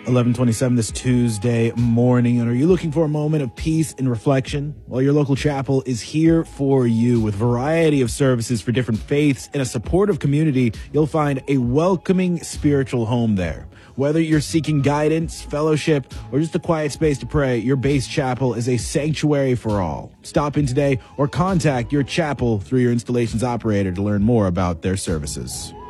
11:27 this Tuesday morning. And are you looking for a moment of peace and reflection? Well, your local chapel is here for you with a variety of services for different faiths and a supportive community. You'll find a welcoming spiritual home there. Whether you're seeking guidance, fellowship, or just a quiet space to pray, your base chapel is a sanctuary for all. Stop in today or contact your chapel through your installation's operator to learn more about their services.